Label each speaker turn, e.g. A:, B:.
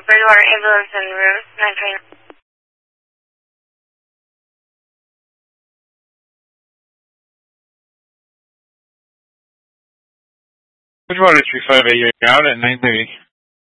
A: Bridgewater ambulance en route, 929.
B: Bridgewater 358, you're out at 930.